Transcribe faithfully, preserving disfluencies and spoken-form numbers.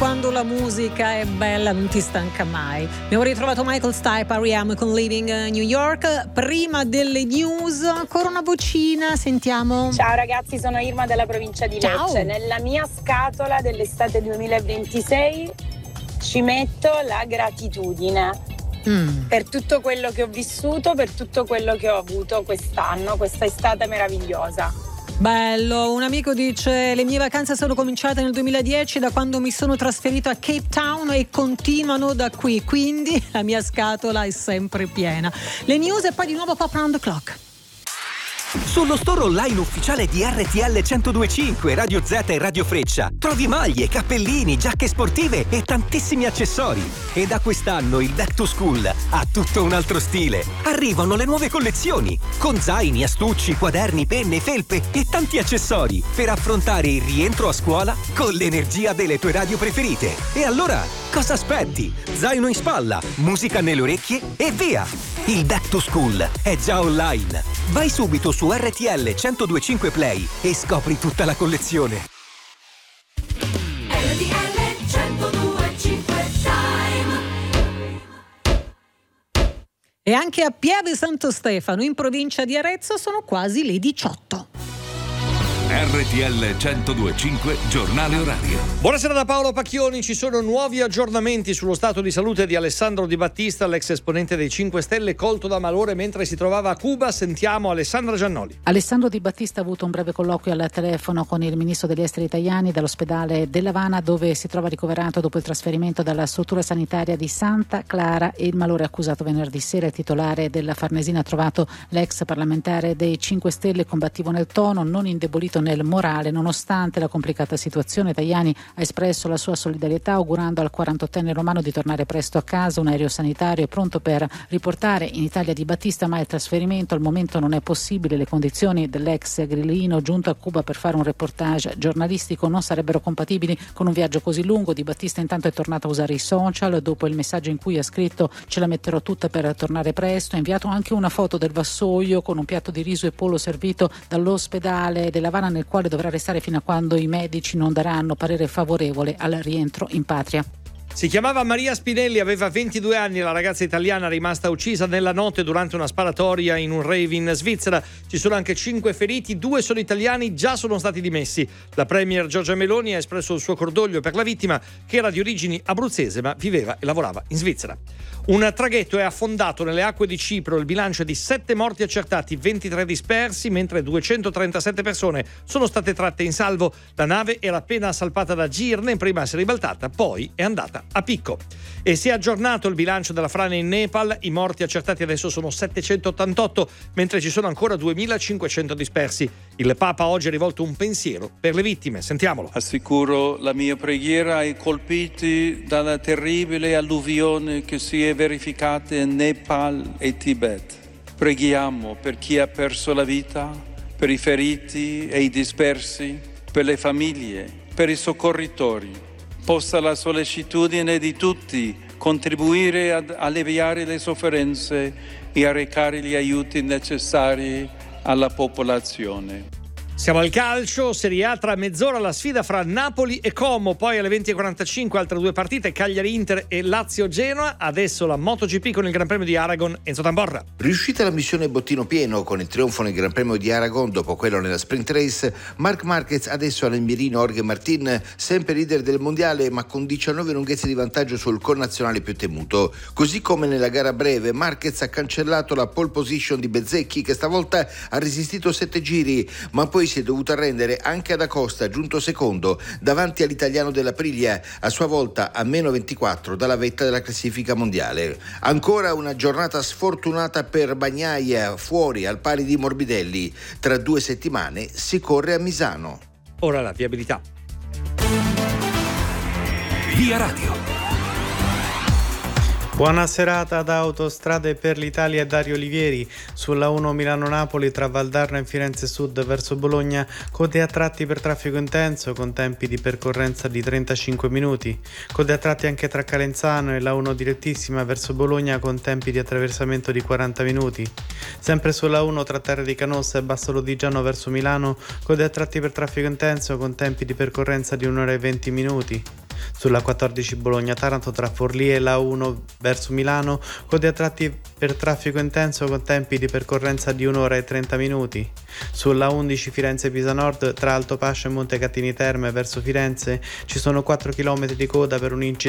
quando la musica è bella non ti stanca mai. Abbiamo ritrovato Michael Stipe, R E M con Living New York. Prima delle news, ancora una vocina, sentiamo. Ciao ragazzi, sono Irma della provincia di Ciao. Lecce. Nella mia scatola dell'estate duemilaventisei ci metto la gratitudine mm. per tutto quello che ho vissuto, per tutto quello che ho avuto quest'anno, questa estate meravigliosa. Bello, un amico dice: le mie vacanze sono cominciate nel duemiladieci, da quando mi sono trasferito a Cape Town, e continuano da qui, quindi la mia scatola è sempre piena. Le news e poi di nuovo Pop Round the Clock. Sullo store online ufficiale di R T L centodue e cinque, Radio Z e Radio Freccia trovi maglie, cappellini, giacche sportive e tantissimi accessori. E da quest'anno il Back to School ha tutto un altro stile. Arrivano le nuove collezioni con zaini, astucci, quaderni, penne, felpe e tanti accessori per affrontare il rientro a scuola con l'energia delle tue radio preferite. E allora cosa aspetti? Zaino in spalla, musica nelle orecchie e via! Il Back to School è già online. Vai subito su R T L centodue e cinque Play e scopri tutta la collezione. R T L centodue e cinque Time. E anche a Pieve Santo Stefano, in provincia di Arezzo, sono quasi le diciotto. R T L centodue e cinque Giornale Orario. Buonasera da Paolo Pacchioni. Ci sono nuovi aggiornamenti sullo stato di salute di Alessandro Di Battista, l'ex esponente dei cinque Stelle colto da malore mentre si trovava a Cuba. Sentiamo Alessandra Giannoli. Alessandro Di Battista ha avuto un breve colloquio al telefono con il ministro degli esteri Tajani dall'ospedale dell'Havana, dove si trova ricoverato dopo il trasferimento dalla struttura sanitaria di Santa Clara. E il malore accusato venerdì sera. Il titolare della Farnesina ha trovato l'ex parlamentare dei cinque Stelle combattivo nel tono, non indebolito nel morale. Nonostante la complicata situazione, Tajani ha espresso la sua solidarietà, augurando al quarantottenne romano di tornare presto a casa. Un aereo sanitario è pronto per riportare in Italia Di Battista, ma il trasferimento al momento non è possibile. Le condizioni dell'ex grillino giunto a Cuba per fare un reportage giornalistico non sarebbero compatibili con un viaggio così lungo. Di Battista intanto è tornato a usare i social dopo il messaggio in cui ha scritto: ce la metterò tutta per tornare presto. Ha inviato anche una foto del vassoio con un piatto di riso e pollo servito dall'ospedale dell'Havana, nel quale dovrà restare fino a quando i medici non daranno parere favorevole al rientro in patria. Si chiamava Maria Spinelli, aveva ventidue anni, la ragazza italiana rimasta uccisa nella notte durante una sparatoria in un rave in Svizzera. Ci sono anche cinque feriti, due sono italiani, già sono stati dimessi. La premier Giorgia Meloni ha espresso il suo cordoglio per la vittima, che era di origini abruzzese ma viveva e lavorava in Svizzera. Un traghetto è affondato nelle acque di Cipro, il bilancio è di sette morti accertati, ventitré dispersi, mentre duecentotrentasette persone sono state tratte in salvo. La nave era appena salpata da Girne, prima si è ribaltata, poi è andata a picco. E si è aggiornato il bilancio della frana in Nepal, i morti accertati adesso sono settecentottantotto, mentre ci sono ancora duemilacinquecento dispersi. Il Papa oggi ha rivolto un pensiero per le vittime, sentiamolo. Assicuro la mia preghiera ai colpiti dalla terribile alluvione che si è verificata in Nepal e Tibet. Preghiamo per chi ha perso la vita, per i feriti e i dispersi, per le famiglie, per i soccorritori. Possa la sollecitudine di tutti contribuire ad alleviare le sofferenze e a recare gli aiuti necessari alla popolazione. Siamo al calcio, Serie A, tra mezz'ora la sfida fra Napoli e Como, poi alle venti e quarantacinque altre due partite, Cagliari-Inter e Lazio-Genoa. Adesso la MotoGP con il Gran Premio di Aragon, Enzo Tamborra. Riuscita la missione bottino pieno con il trionfo nel Gran Premio di Aragon dopo quello nella sprint race, Marc Marquez adesso ha nel mirino Jorge Martin, sempre leader del mondiale ma con diciannove lunghezze di vantaggio sul connazionale più temuto. Così come nella gara breve, Marquez ha cancellato la pole position di Bezzecchi, che stavolta ha resistito sette giri, ma poi si è dovuto arrendere anche ad Acosta, giunto secondo davanti all'italiano dell'Aprilia, a sua volta a meno ventiquattro dalla vetta della classifica mondiale. Ancora una giornata sfortunata per Bagnaia, fuori al pari di Morbidelli. Tra due settimane si corre a Misano. Ora la viabilità. Via Radio. Buona serata da Autostrade per l'Italia e Dario Olivieri. Sulla uno Milano-Napoli tra Valdarno e Firenze Sud verso Bologna, code a tratti per traffico intenso con tempi di percorrenza di trentacinque minuti. Code a tratti anche tra Calenzano e la uno direttissima verso Bologna con tempi di attraversamento di quaranta minuti. Sempre sulla uno tra Terre di Canossa e Basso Lodigiano verso Milano, code a tratti per traffico intenso con tempi di percorrenza di un'ora e venti minuti. Sulla quattordici Bologna-Taranto tra Forlì e la uno verso Milano, code a tratti per traffico intenso con tempi di percorrenza di un'ora e trenta minuti. Sulla undici Firenze-Pisa Nord tra Altopascio e Montecatini Terme verso Firenze ci sono quattro chilometri di coda per un incidente